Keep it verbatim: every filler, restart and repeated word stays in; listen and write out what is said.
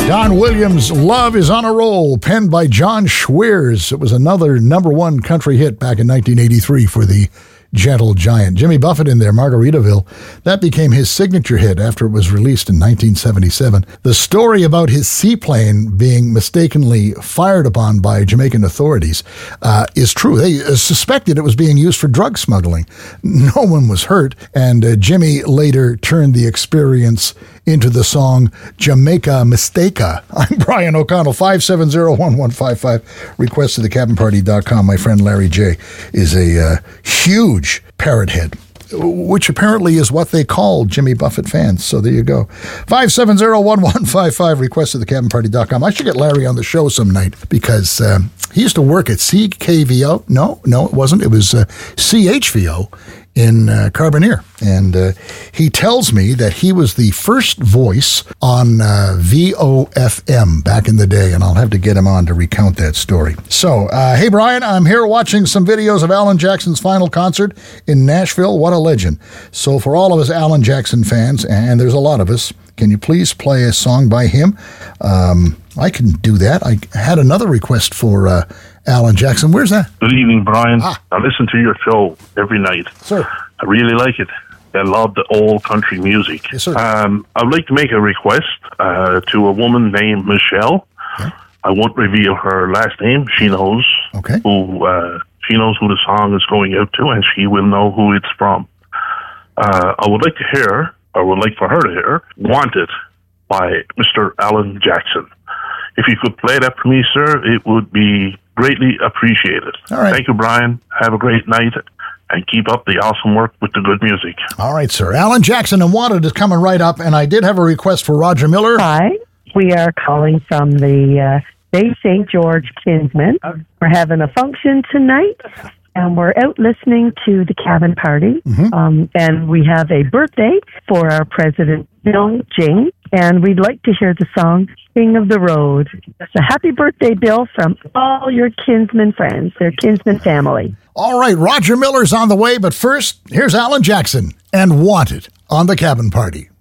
Don Williams' Love is on a Roll, penned by John Schweers. It was another number one country hit back in nineteen eighty-three for the Gentle Giant. Jimmy Buffett in there, Margaritaville. That became his signature hit after it was released in nineteen seventy-seven. The story about his seaplane being mistakenly fired upon by Jamaican authorities uh, is true. They uh, suspected it was being used for drug smuggling. No one was hurt, and uh, Jimmy later turned the experience into the song Jamaica Mistaka. I'm Brian O'Connell, five seven zero, one one five five. Request to the cabin party dot com. My friend Larry J. is a uh, huge parrot head, which apparently is what they call Jimmy Buffett fans. So there you go. five seven zero, one one five five. Request to the cabin party dot com. I should get Larry on the show some night because um, he used to work at C K V O. No, no, it wasn't. It was uh, C H V O in uh, Carbonear. And uh, he tells me that he was the first voice on uh, V O F M back in the day, and I'll have to get him on to recount that story. So, uh, hey, Brian, I'm here watching some videos of Alan Jackson's final concert in Nashville. What a legend. So for all of us Alan Jackson fans, and there's a lot of us, can you please play a song by him? Um, I can do that. I had another request for uh, Alan Jackson. Where's that? Good evening, Brian. Ah. I listen to your show every night. Sir. I really like it. I love the old country music. Yes, sir. Um, I would like to make a request uh, to a woman named Michelle. Okay. I won't reveal her last name. She knows okay. who uh, she knows who the song is going out to, and she will know who it's from. Uh, I would like to hear, or would like for her to hear, "Wanted" by Mister Alan Jackson. If you could play that for me, sir, it would be greatly appreciated. All right. Thank you, Brian. Have a great night, and keep up the awesome work with the good music. All right, sir. Alan Jackson and Wanted is coming right up, and I did have a request for Roger Miller. Hi. We are calling from the uh, Bay Saint George Kinsman. We're having a function tonight, and we're out listening to the cabin party. Mm-hmm. Um, and we have a birthday for our president, Bill Jing, and we'd like to hear the song King of the Road. So happy birthday, Bill, from all your Kinsman friends, their Kinsman family. All right, Roger Miller's on the way, but first, here's Alan Jackson and Wanted on the Cabin Party.